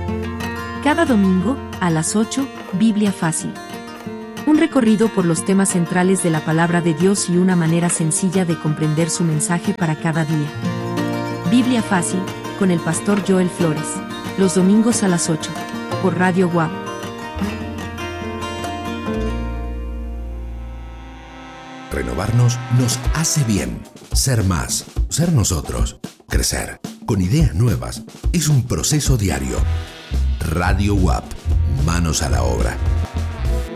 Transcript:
Cada domingo, a las 8, Biblia Fácil. Un recorrido por los temas centrales de la palabra de Dios y una manera sencilla de comprender su mensaje para cada día. Biblia Fácil, con el pastor Joel Flores. Los domingos a las 8, por Radio WAP. Renovarnos nos hace bien. Ser más, ser nosotros, crecer, con ideas nuevas, es un proceso diario. Radio WAP, manos a la obra.